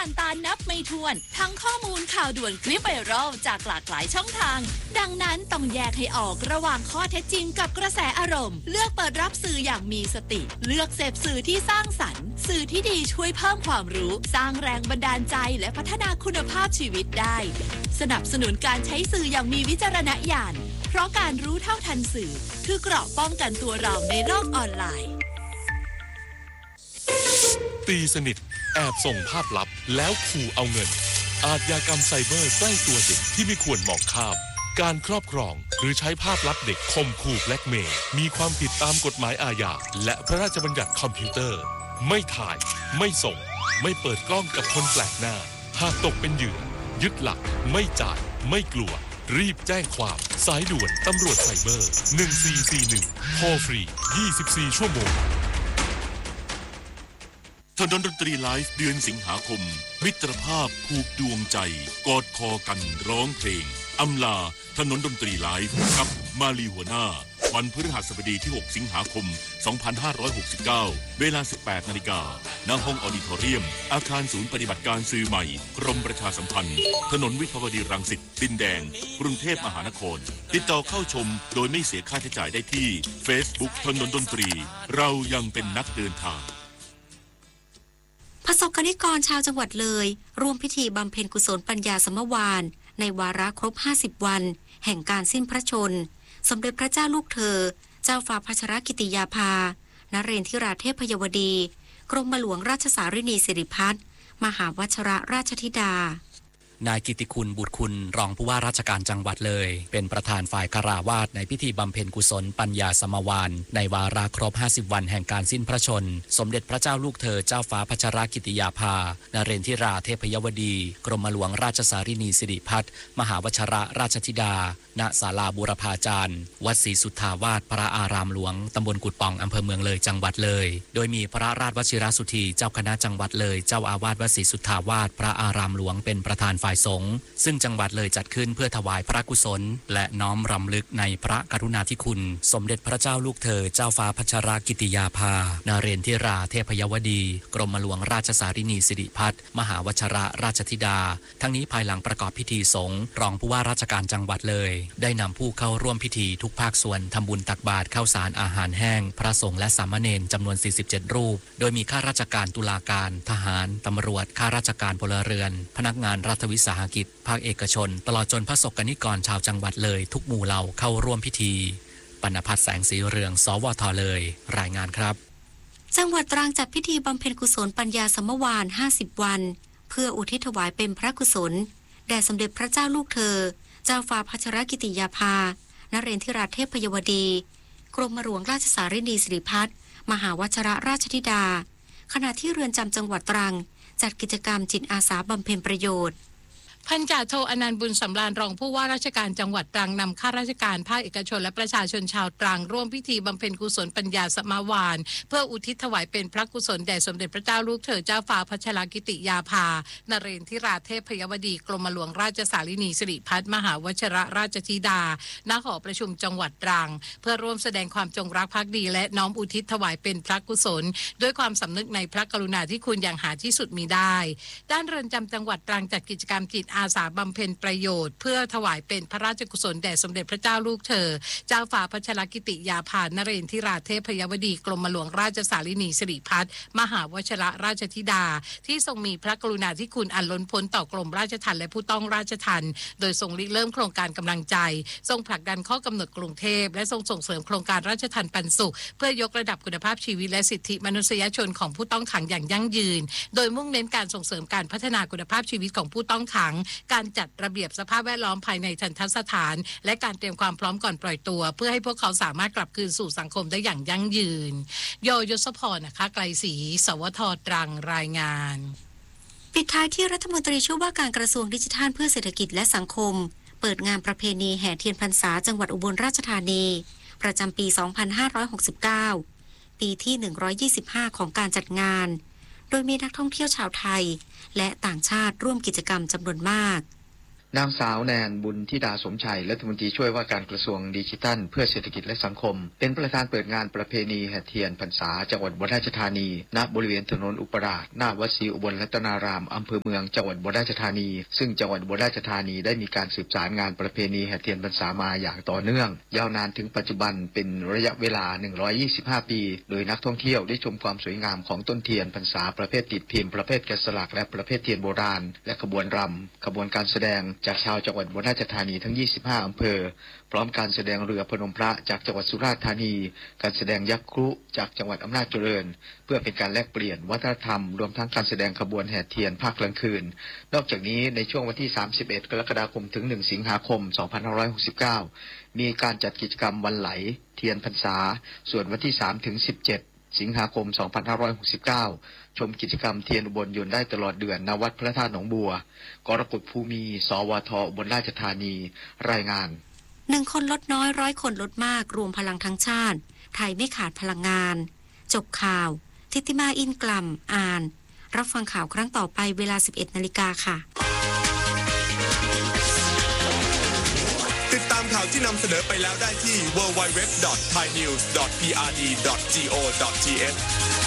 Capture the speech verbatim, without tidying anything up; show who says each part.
Speaker 1: านตานับไม่ถ้วนทั้งข้อมูลข่าวด่วนคลิปไวรัลจากหลากหลายช่องทางดังนั้นต้องแยกให้ออกระหว่างข้อเท็จจริงกับกระแสอารมณ์เลือกเปิดรับสื่ออย่างมีสติเลือกเสพสื่อที่สร้างสรรค์สื่อที่ดีช่วยเพิ่มความรู้สร้างแรงบันดาลใจและพัฒนาคุณภาพชีวิตได้สนับสนุนการใช้สื่ออย่างมีวิจารณญาณเพราะการรู้เท่าทันสื่อคือเกราะป้องกันตัวเราในโลกออนไลน์
Speaker 2: ตีสนิทแอบส่งภาพลับแล้วขู่เอาเงินอาชญากรรมไซเบอร์ใกล้ตัวเด็กที่ไม่ควรมองข้ามการครอบครองหรือใช้ภาพลับเด็กข่มขู่แบล็กเมย์มีความผิดตามกฎหมายอาญาและพระราชบัญญัติคอมพิวเตอร์ไม่ถ่ายไม่ส่งไม่เปิดกล้องกับคนแปลกหน้าหากตกเป็นเหยื่อยึดหลักไม่จ่ายไม่กลัวรีบแจ้งความสายด่วนตำรวจไซเบอร์หนึ่งสี่สี่หนึ่งโทรฟรียี่สิบสี่ชั่วโมง
Speaker 3: ถนนดนตรีไลฟ์เดือนสิงหาคมมิตรภาพผูกดวงใจกอดคอกันร้องเพลงอำลาถนนดนตรีไลฟ์กับมาลีหัวหน้าวันพฤหัสบดีที่หกสิงหาคมสองพันห้าร้อยหกสิบเก้าเวลา สิบแปดนาฬิกา ณ ห้องออดิทอเรียมอาคารศูนย์ปฏิบัติการสื่อใหม่กรมประชาสัมพันธ์ถนนวิภาวดีรังสิตดินแดงกรุงเทพมหานครติดต่อเข้าชมโดยไม่เสียค่าใช้จ่ายได้ที่ Facebook ถนนดนตรีเรายังเป็นนักเดินทาง
Speaker 4: ประสบกนิกรชาวจังหวัดเลยร่วมพิธีบำเพ็ญกุศลปัญญาสมวานในวาระครบห้าสิบวันแห่งการสิ้นพระชนสมเด็จพระเจ้าลูกเธอเจ้าฟ้าพัชรกิติยาภานเรนทิราเทพยวดีกรมหลวงราชสารินีสิริพัฒน์มหาวชิรราชธิดานายกิติคุณบุตรคุณรองผู้ว่าราชการจังหวัดเลยเป็นประธานฝ่ายคาราวาสในพิธีบำเพ็ญกุศลปัญญาสมวานในวาระครบห้าสิบวันแห่งการสิ้นพระชนสมเด็จพระเจ้าลูกเธอเจ้าฟ้าพัชรกิติยาภานเรนทิราเทพยวดีกรมหลวงราชสารินีสิริพัฒน์มหาวชิรราชธิดาณศาลาบูรพาจารย์วัดศรีสุทธาวาสพระอารามหลวงตำบลกุดป่องอำเภอเมืองเลยจังหวัดเลยโดยมีพระราชวชิรสุธีเจ้าคณะจังหวัดเลยเจ้าอาวาสวัดศรีสุทธาวาสพระอารามหลวงเป็นประธานฝ่ายสงฆ์ซึ่งจังหวัดเลยจัดขึ้นเพื่อถวายพระกุศลและน้อมรำลึกในพระกรุณาธิคุณสมเด็จพระเจ้าลูกเธอเจ้าฟ้าพัชรกิติยาภานเรนทิราเทพยวดีกรมหลวงราชสารินีสิริพัฒน์มหาวชิรราชธิดาทั้งนี้ภายหลังประกอบพิธีสงฆ์รองผู้ว่าราชการจังหวัดเลยได้นำผู้เข้าร่วมพิธีทุกภาคส่วนทำบุญตักบาตรข้าวสารอาหารแห้งพระสงฆ์และสามเณรจำนวนสี่สิบเจ็ดรูปโดยมีข้าราชการตุลาการทหารตำรวจข้าราชการพลเรือนพนักงานรัฐวิสาหกิจภาคเอกชนตลอดจนพระสงฆ์นิกรชาวจังหวัดเลยทุกหมู่เหล่าเข้าร่วมพิธีปณภัทรแสงสีเรืองสวทเลยรายงานครับจังหวัดตรังจัดพิธีบำเพ็ญกุศลปัญญาสมวานห้าสิบวันเพื่ออุทิศถวายเป็นพระกุศลแด่สมเด็จพระเจ้าลูกเธอเจ้าฟ้าพัชรกิติยาภานเรนทิราเทพยวดีกรมหลวงราชสารินีสิริพัฒน์มหาวชิรราชธิดาขณะที่เรือนจำจังหวัดตรังจัดกิจกรรมจิตอาสาบำเพ็ญประโยชน์พันจ่าโทอนันต์บุญสำราญรองผู้ว่าราชการจังหวัดตรังนำข้าราชการภาคเอกชนและประชาชนชาวตรังร่วมพิธีบำเพ็ญกุศลปัญญาสมวานเพื่ออุทิศถวายเป็นพระกุศลแด่สมเด็จพระเจ้าลูกเธอเจ้าฟ้าพัชรกิติยาภานเรนทิราเทพยวดีกรมหลวงราชสารินีสิริพัฒน์มหาวชิรราชธิดาณหอประชุมจังหวัดตรังเพื่อร่วมแสดงความจงรักภักดีและน้อมอุทิศถวายเป็นพระกุศลด้วยความสำนึกในพระกรุณาธิคุณอย่างหาที่สุดมิได้ด้านเรือนจำจังหวัดตรังจัดกิจกรรมจิตอาสาบำเพ็ญประโยชน์เพื่อถวายเป็นพระราชกุศลแด่สมเด็จพระเจ้าลูกเธอเจ้าฟ้าพัชรกิติยาภานเรนทิราเทพยวดีกรมหลวงราชสารินีสิริพัฒน์มหาวชิรราชธิดาที่ทรงมีพระกรุณาธิคุณอันล้นพ้นต่อกรมราชทัณฑ์และผู้ต้องราชทัณฑ์โดยทรงริเริ่มโครงการกำลังใจทรงผลักดันข้อกำหนดกรุงเทพและทรงส่งเสริมโครงการราชทัณฑ์ปันสุขเพื่อยกระดับคุณภาพชีวิตและสิทธิมนุษยชนของผู้ต้องขังอย่างยั่งยืนโดยมุ่งเน้นการส่งเสริมการพัฒนาคุณภาพชีวิตของผู้ต้องขังการจัดระเบียบสภาพแวดล้อมภายในทันตสถานและการเตรียมความพร้อมก่อนปล่อยตัวเพื่อให้พวกเขาสามารถกลับคืนสู่สังคมได้อย่างยั่งยืนโยยศพรนะคะไกลศรีสวทตรังรายงานปิดท้ายที่รัฐมนตรีช่วยว่าการกระทรวงดิจิทัลเพื่อเศรษฐกิจและสังคมเปิดงานประเพณีแห่เทียนพรรษาจังหวัดอุบลราชธานีประจำปี สองพันห้าร้อยหกสิบเก้า ปีที่ หนึ่งร้อยยี่สิบห้า ของการจัดงานโดยมีนักท่องเที่ยวชาวไทยและต่างชาติร่วมกิจกรรมจำนวนมาก
Speaker 5: นางสาวแนนบุญธิดาสมชัยรัฐมนตรีช่วยว่าการกระทรวงดิจิทัลเพื่อเศรษฐกิจและสังคมเป็นประธานเปิดงานประเพณีแห่เทียนพรรษาจังหวัดอุบลราชธานีณบริเวณถนนอุปราชหน้าวัดศรีอุบลรัตนารามอำเภอเมืองจังหวัดอุบลราชธานีซึ่งจังหวัดอุบลราชธานีได้มีการสืบสานงานประเพณีแห่เทียนพรรษามาอย่างต่อเนื่องยาวนานถึงปัจจุบันเป็นระยะเวลาหนึ่งร้อยยี่สิบห้าปีโดยนักท่องเที่ยวได้ชมความสวยงามของต้นเทียนพรรษาประเภทติดพิมพ์ประเภทแกะสลักและประเภทเทียนโบราณและขบวนรำขบวนการแสดงจากชาวจังหวัดอุบลราชธานีทั้งยี่สิบห้าอำเภอพร้อมการแสดงเรือพนมพระจากจังหวัดสุราษฎร์ธานีการแสดงยักษ์ครุจากจังหวัดอำนาจเจริญเพื่อเป็นการแลกเปลี่ยนวัฒนธรรมรวมทั้งการแสดงขบวนแห่เทียนภาคกลางคืนนอกจากนี้ในช่วงวันที่สามสิบเอ็ดกรกฎาคมถึงหนึ่งสิงหาคมสองพันห้าร้อยหกสิบเก้ามีการจัดกิจกรรมวันไหลเทียนพรรษาส่วนวันที่สามถึงสิบเจ็ดสิงหาคมสองพันห้าร้อยหกสิบเก้าชมกิจกรรมเทียนอุบลยนต์ได้ตลอดเดือนณวัดพระธาตุหนองบัวกรกฎภูมิสวทอุบลราชธานีรายงาน
Speaker 4: หนึ่งคนลดน้อยร้อยคนลดมากรวมพลังทั้งชาติไทยไม่ขาดพลังงานจบข่าวทิติมาอินกลัมอ่านรับฟังข่าวครั้งต่อไปเวลา สิบเอ็ดนาฬิกาค่ะ
Speaker 6: ติดตามข่าวที่นำเสนอไปแล้วได้ที่ ดับเบิลยู ดับเบิลยู ดับเบิลยู ดอท ไทยนิวส์ ดอท พี อาร์ ดี ดอท จี โอ ดอท ที เอช